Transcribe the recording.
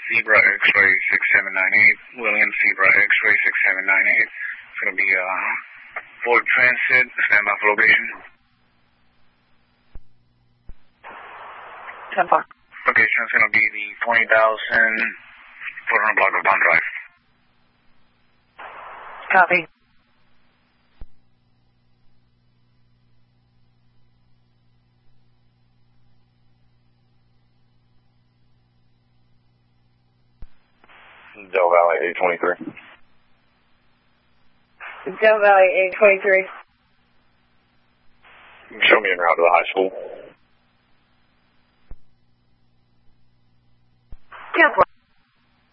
Zebra X-ray 6798. William Zebra X-ray 6798. It's going to be Ford Transit. Stand by for location. 10-4. Location is going to be the 20,400 block of Bond Drive. Copy. Del Valley 823. Del Valley 823. Show me en route to the high school. 10-4.